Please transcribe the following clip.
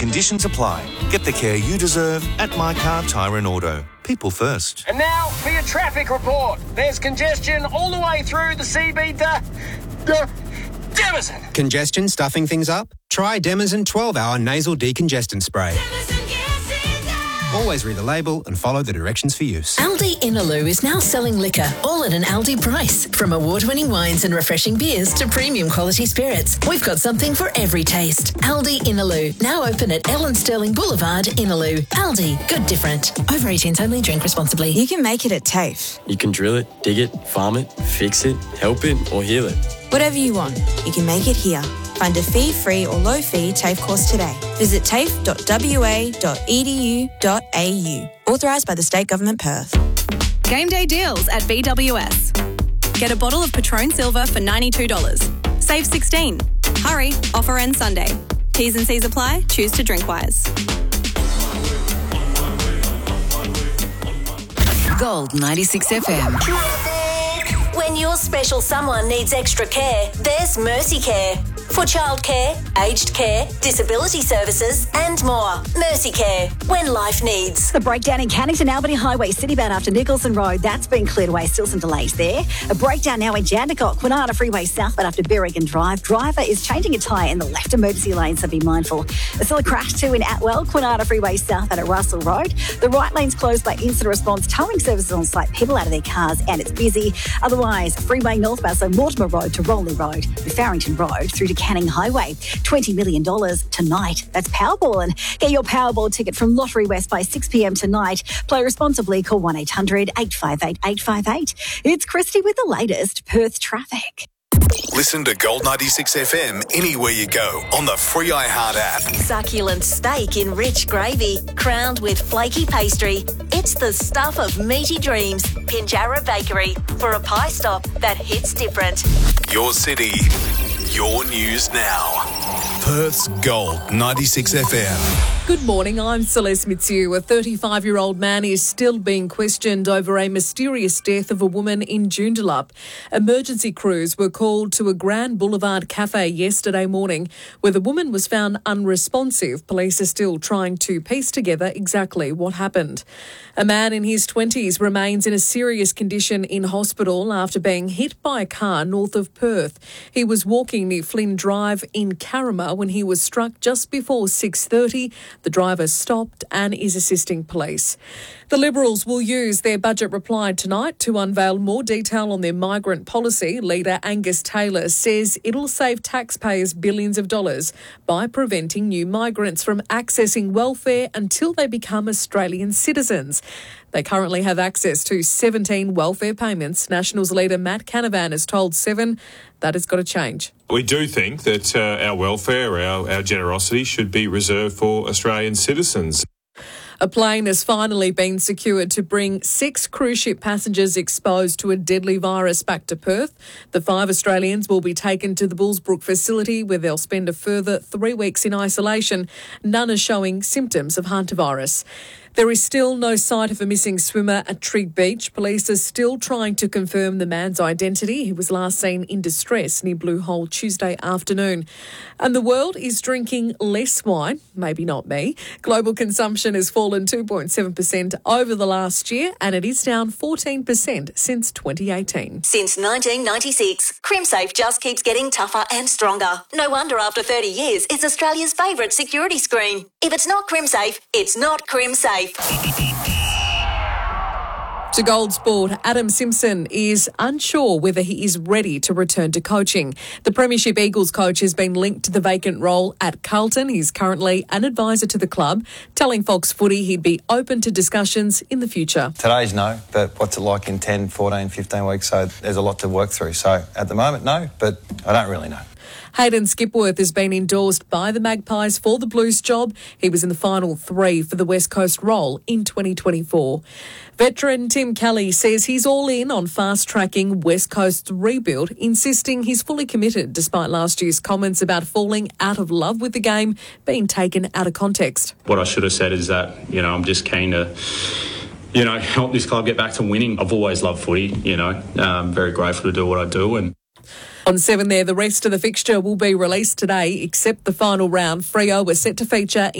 conditions apply. Get the care you deserve at My Car Tyre and Auto. People first. And now for your traffic report. There's congestion all the way through the CB to Demison. Congestion stuffing things up? Try Demison 12-hour nasal decongestant spray. Always read the label and follow the directions for use. Aldi Innaloo is now selling liquor, all at an Aldi price. From award-winning wines and refreshing beers to premium quality spirits, we've got something for every taste. Aldi Innaloo, now open at Ellen Sterling Boulevard, Innaloo. Aldi, good different. Over 18s only, drink responsibly. You can make it at TAFE. You can drill it, dig it, farm it, fix it, help it or heal it. Whatever you want, you can make it here. Find a fee-free or low-fee TAFE course today. Visit tafe.wa.edu.au. Authorised by the State Government Perth. Game day deals at BWS. Get a bottle of Patron Silver for $92. Save $16. Hurry, offer ends Sunday. T's and C's apply. Choose to drink wise. Gold 96 FM. When your special someone needs extra care, there's Mercy Care. For childcare, aged care, disability services and more. Mercy Care, when life needs. The breakdown in Cannington Albany Highway, Citybound after Nicholson Road, that's been cleared away. Still some delays there. A breakdown now in Jandakot, Kwinana Freeway southbound after Berrigan Drive. Driver is changing a tyre in the left emergency lane, so be mindful. There's still a crash too in Atwell, Kwinana Freeway southbound at Russell Road. The right lane's closed by incident response. Towing services on site, people out of their cars and it's busy. Otherwise, freeway northbound, so Mortimer Road to Rowley Road, and Farrington Road through to Canning Highway. $20 million tonight. That's Powerball. And get your Powerball ticket from Lottery West by 6 p.m. tonight. Play responsibly. Call 1-800-858-858. It's Christy with the latest Perth traffic. Listen to Gold 96 FM anywhere you go on the free iHeart app. Succulent steak in rich gravy, crowned with flaky pastry. It's the stuff of meaty dreams. Pinjarra Bakery, for a pie stop that hits different. Your city, your news now. Perth's Gold 96 FM. Good morning, I'm Celeste Mitsu. A 35-year-old man is still being questioned over a mysterious death of a woman in Joondalup. Emergency crews were called to a Grand Boulevard cafe yesterday morning where the woman was found unresponsive. Police are still trying to piece together exactly what happened. A man in his 20s remains in a serious condition in hospital after being hit by a car north of Perth. He was walking near Flynn Drive in Carrama when he was struck just before 6:30. The driver stopped and is assisting police. The Liberals will use their budget reply tonight to unveil more detail on their migrant policy. Leader Angus Taylor says it'll save taxpayers billions of dollars by preventing new migrants from accessing welfare until they become Australian citizens. They currently have access to 17 welfare payments. Nationals leader Matt Canavan has told Seven that has got to change. We do think that our welfare, our generosity should be reserved for Australian citizens. A plane has finally been secured to bring 6 cruise ship passengers exposed to a deadly virus back to Perth. The 5 Australians will be taken to the Bullsbrook facility where they'll spend a further 3 weeks in isolation. None are showing symptoms of hantavirus. There is still no sight of a missing swimmer at Trigg Beach. Police are still trying to confirm the man's identity. He was last seen in distress near Blue Hole Tuesday afternoon. And the world is drinking less wine, maybe not me. Global consumption has fallen 2.7% over the last year and it is down 14% since 2018. Since 1996, CrimSafe just keeps getting tougher and stronger. No wonder after 30 years, it's Australia's favourite security screen. If it's not CrimSafe, it's not CrimSafe. To Gold Sport, Adam Simpson is unsure whether he is ready to return to coaching. The Premiership Eagles coach has been linked to the vacant role at Carlton. He's currently an advisor to the club, telling Fox Footy he'd be open to discussions in the future. Today's no, but what's it like in 10, 14, 15 weeks? So there's a lot to work through. So at the moment, no, but I don't really know. Hayden Skipworth has been endorsed by the Magpies for the Blues job. He was in the final 3 for the West Coast role in 2024. Veteran Tim Kelly says he's all in on fast-tracking West Coast's rebuild, insisting he's fully committed despite last year's comments about falling out of love with the game being taken out of context. What I should have said is that, I'm just keen to help this club get back to winning. I've always loved footy, I'm very grateful to do what I do. And on 7 there, the rest of the fixture will be released today, except the final round. Freo are set to feature